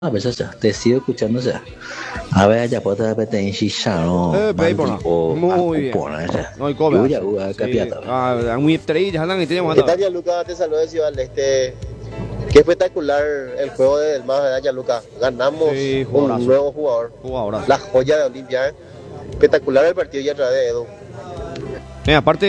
啊，不是这，te sigo escuchando这。a ver ya puedo ver en Shisha no Peipola. o Muy bien. Pona ese. No hay cobra. Yo ya voy a cambiar. Muy estrella, jalan y tenemos ¿Qué tal, Gianluca? Te saludo de Ciudad del Este. Qué espectacular el juego de Del Más, ¿verdad, Gianluca? Ganamos Sí, un jugadorazo. nuevo jugador. Jugadorazo. La joya de Olimpia, ¿eh? Espectacular el partido y a través de Edu. Aparte,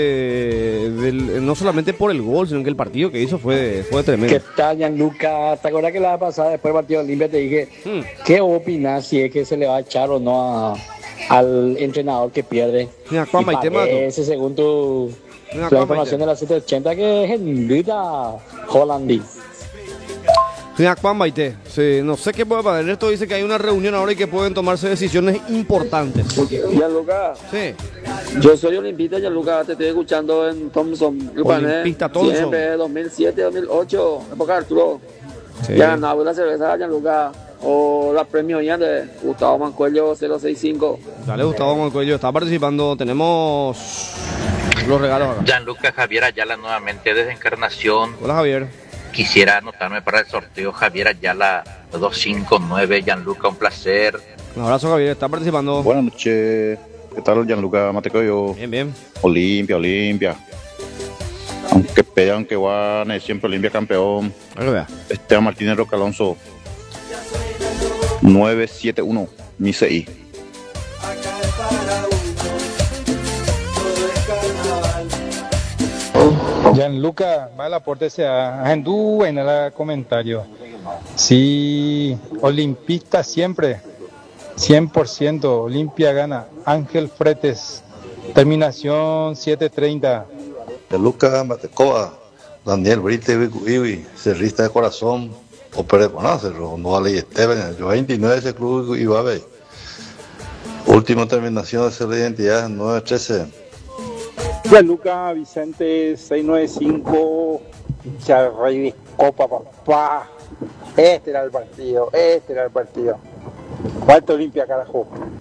no solamente por el gol, sino que el partido que hizo fue tremendo. ¿Qué tal, Gianluca? ¿Te acuerdas que la pasada después del partido de Olimpia te dije qué opinas si es que se le va a echar o no al entrenador que pierde? Mira, Juanma, y te mato. Ese según tu Mira, la Juanma, información de la 780 que es Henrita Hollandi. Mira, Juan Baite, no sé qué puede pasar. Esto dice que hay una reunión ahora y que pueden tomarse decisiones importantes. Gianluca, Sí. yo soy olimpista, Gianluca, te estoy escuchando en Thompson. Olimpista Thompson. Siempre, 2007, 2008, época de Arturo. Sí. Ya ganaba la cerveza, Gianluca, o la premio ya de Gustavo Mancuello 065. Dale, Gustavo Moncuello está participando. Tenemos los regalos acá. Gianluca Javier Ayala nuevamente desde Encarnación. Hola, Javier. Quisiera anotarme para el sorteo Javier Ayala 259. Gianluca, un placer. Un abrazo, Javier. Está participando. Buenas noches. ¿Qué tal, Gianluca Matecoyo? Bien, bien. Olimpia. Aunque pega, aunque gane, siempre Olimpia campeón. A ver, vea. Esteban Martínez Roca Alonso. 971, mi CI. Gianluca, va el aporte sea Hendú en el comentario. Sí, olimpista siempre, 100%, Olimpia gana. Ángel Fretes, terminación 730. Gianluca Matecoa, Daniel Brite Iwi, cerrista de corazón, Opere Bonacerro, no vale Esteban, yo 29 ese club Ibabe. Última terminación de ser identidad 913. Gianluca Vicente 695, Charrey de Copa, papá. Este era el partido. Falta Olimpia, carajo.